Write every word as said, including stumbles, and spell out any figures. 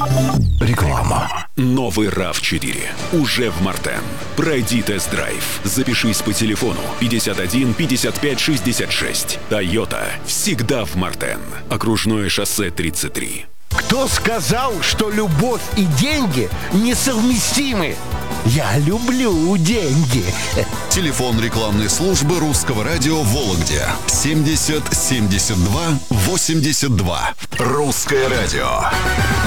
Реклама. Новый рав четыре уже в Мартен. Пройди тест-драйв. Запишись по телефону пятьдесят один пятьдесят пять шестьдесят шесть. Тойота всегда в Мартен. Окружное шоссе тридцать три. Кто сказал, что любовь и деньги несовместимы? Я люблю деньги. Телефон рекламной службы Русского радио в Вологде. семьдесят семьдесят два восемьдесят два. Русское радио.